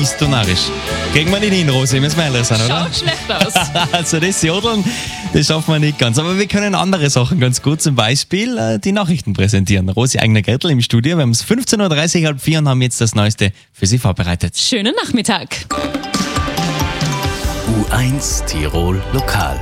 bist du narrisch. Kriegen wir nicht hin, Rosi, müssen wir ehrlich sein, oder? Schaut schlecht aus. Also das Jodeln, das schaffen wir nicht ganz. Aber wir können andere Sachen ganz gut, zum Beispiel die Nachrichten präsentieren. Rosi Eigner-Gertl im Studio. Wir haben es 15.30 Uhr, halb 4 und haben jetzt das Neueste für Sie vorbereitet. Schönen Nachmittag. U1 Tirol Lokal.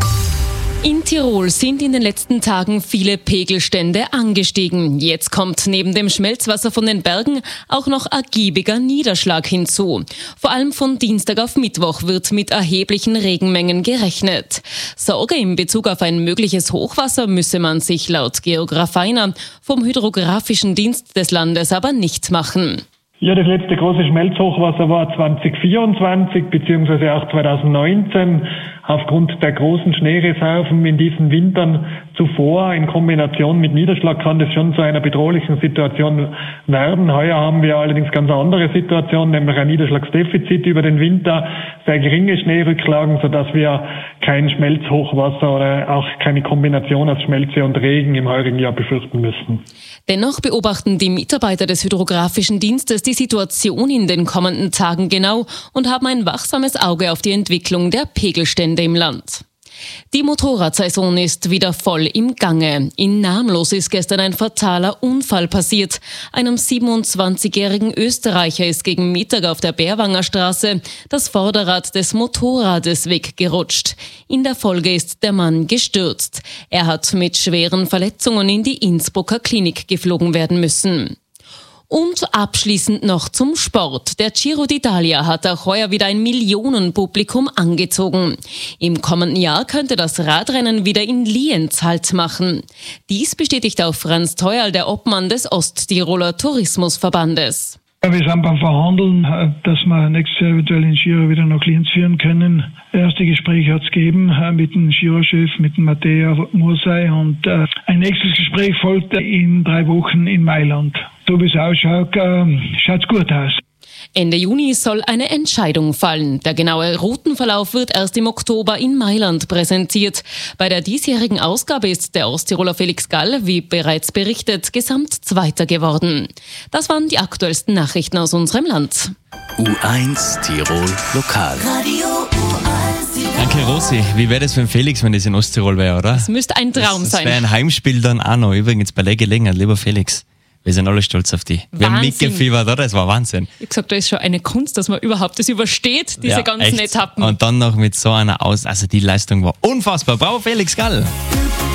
In Tirol sind in den letzten Tagen viele Pegelstände angestiegen. Jetzt kommt neben dem Schmelzwasser von den Bergen auch noch ergiebiger Niederschlag hinzu. Vor allem von Dienstag auf Mittwoch wird mit erheblichen Regenmengen gerechnet. Sorge in Bezug auf ein mögliches Hochwasser müsse man sich laut Geograf Feiner vom Hydrographischen Dienst des Landes aber nicht machen. Ja, das letzte große Schmelzhochwasser war 2024 bzw. auch 2019. Aufgrund der großen Schneereserven in diesen Wintern zuvor in Kombination mit Niederschlag kann das schon zu einer bedrohlichen Situation werden. Heuer haben wir allerdings ganz eine andere Situation, nämlich ein Niederschlagsdefizit über den Winter, sehr geringe Schneerücklagen, sodass wir kein Schmelzhochwasser oder auch keine Kombination aus Schmelze und Regen im heurigen Jahr befürchten müssen. Dennoch beobachten die Mitarbeiter des Hydrographischen Dienstes die Situation in den kommenden Tagen genau und haben ein wachsames Auge auf die Entwicklung der Pegelstände im Land. Die Motorradsaison ist wieder voll im Gange. In Namlos ist gestern ein fataler Unfall passiert. Einem 27-jährigen Österreicher ist gegen Mittag auf der Bärwanger Straße das Vorderrad des Motorrades weggerutscht. In der Folge ist der Mann gestürzt. Er hat mit schweren Verletzungen in die Innsbrucker Klinik geflogen werden müssen. Und abschließend noch zum Sport. Der Giro d'Italia hat auch heuer wieder ein Millionenpublikum angezogen. Im kommenden Jahr könnte das Radrennen wieder in Lienz Halt machen. Dies bestätigt auch Franz Theuerl, der Obmann des Osttiroler Tourismusverbandes. Wir sind beim Verhandeln, dass wir nächstes Jahr eventuell den Giro wieder nach Lienz führen können. Erste Gespräche hat es gegeben mit dem Girochef, mit dem Matteo Mursei, und ein nächstes Gespräch folgt in 3 Wochen in Mailand. So wie es ausschaut, schaut es gut aus. Ende Juni soll eine Entscheidung fallen. Der genaue Routenverlauf wird erst im Oktober in Mailand präsentiert. Bei der diesjährigen Ausgabe ist der Osttiroler Felix Gall, wie bereits berichtet, Gesamtzweiter geworden. Das waren die aktuellsten Nachrichten aus unserem Land. U1 Tirol Lokal. Radio U1. Danke, Rosi. Wie wäre das für den Felix, wenn das in Osttirol wäre, oder? Das müsste ein Traum Das sein. wäre ein Heimspiel dann auch noch. Übrigens bei der Gelegenheit, lieber Felix. Wir sind alle stolz auf dich. Wir haben Wahnsinn. mitgefiebert, oder? Das war Wahnsinn. Ich habe gesagt, da ist schon eine Kunst, dass man überhaupt das übersteht, diese ganzen echt. Etappen. Und dann noch mit so einer also die Leistung war unfassbar. Bravo, Felix Gall.